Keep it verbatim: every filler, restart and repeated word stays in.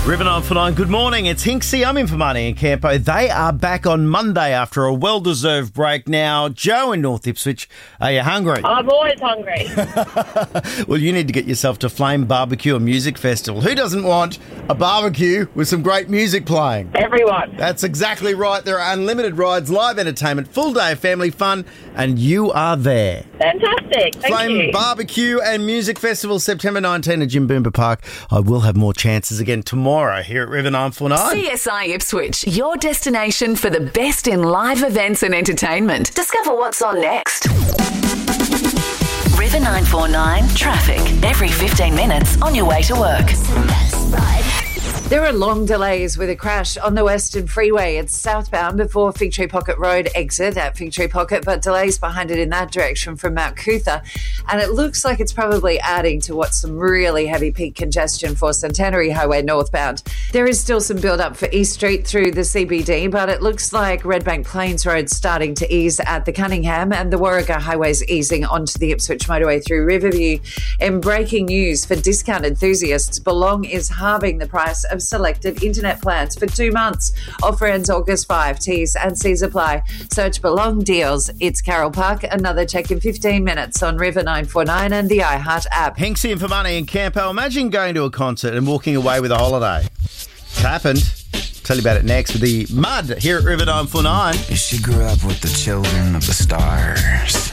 River nine four nine, good morning. It's Hinksy. I'm in for Marnie and Campo. They are back on Monday after a well-deserved break now. Joe in North Ipswich, are you hungry? I'm always hungry. Well, you need to get yourself to Flame Barbecue and Music Festival. Who doesn't want a barbecue with some great music playing? Everyone. That's exactly right. There are unlimited rides, live entertainment, full day of family fun, and you are there. Fantastic. Thank Flame you. Barbecue and Music Festival, September nineteenth at Jim Boomba Park. I will have more chances again tomorrow here at River nine four nine. C S I Ipswich, your destination for the best in live events and entertainment. Discover what's on next. River nine four nine traffic. Every fifteen minutes on your way to work. There are long delays with a crash on the Western Freeway. It's southbound before Fig Tree Pocket Road exit at Fig Tree Pocket, but delays behind it in that direction from Mount Cootha. And it looks like it's probably adding to what's some really heavy peak congestion for Centenary Highway northbound. There is still some build-up for East Street through the C B D, but it looks like Redbank Plains Road starting to ease at the Cunningham, and the Warragah Highway's easing onto the Ipswich motorway through Riverview. In breaking news for discount enthusiasts, Belong is halving the price of selected internet plans for two months. Offer ends August fifth. T's and C's apply. Search Belong Deals. It's Carol Park. Another check in fifteen minutes on River nine four nine and the iHeart app. Hinksy in for Money and Campo. Imagine going to a concert and walking away with a holiday. It's happened. Tell you about it next with the Mud here at River nine four nine. She grew up with the children of the stars.